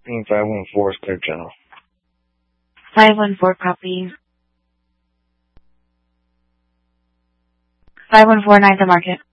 514 is Clear Channel. 514 copy. 514 9 to market.